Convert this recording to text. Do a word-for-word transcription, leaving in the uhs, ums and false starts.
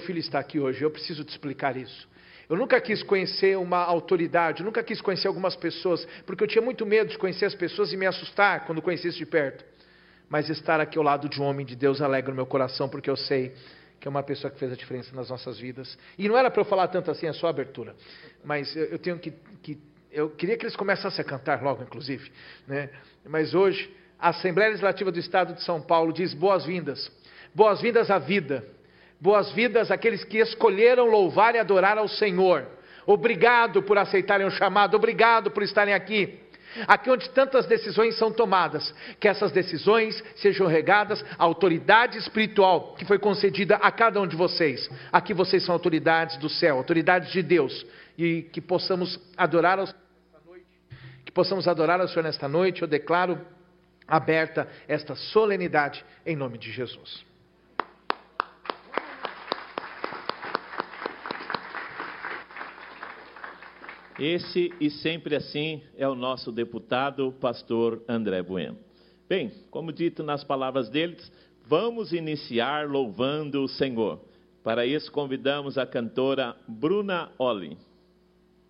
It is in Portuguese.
filho está aqui hoje, eu preciso te explicar isso. Eu nunca quis conhecer uma autoridade, eu nunca quis conhecer algumas pessoas, porque eu tinha muito medo de conhecer as pessoas e me assustar quando conhecesse de perto. Mas estar aqui ao lado de um homem de Deus alegra o meu coração, porque eu sei que é uma pessoa que fez a diferença nas nossas vidas. E não era para eu falar tanto assim, é só abertura. Mas eu, eu tenho que, que... Eu queria que eles começassem a cantar logo, inclusive, né? Mas hoje, a Assembleia Legislativa do Estado de São Paulo diz boas-vindas. Boas-vindas à vida. Boas-vindas àqueles que escolheram louvar e adorar ao Senhor. Obrigado por aceitarem o chamado, obrigado por estarem aqui. Aqui onde tantas decisões são tomadas, que essas decisões sejam regadas à autoridade espiritual que foi concedida a cada um de vocês. Aqui vocês são autoridades do céu, autoridades de Deus. E que possamos adorar ao Senhor nesta noite. Que possamos adorar ao Senhor nesta noite. Eu declaro aberta esta solenidade em nome de Jesus. Esse e sempre assim é o nosso deputado, pastor André Bueno. Bem, como dito nas palavras deles, vamos iniciar louvando o Senhor. Para isso convidamos a cantora Bruna Olli.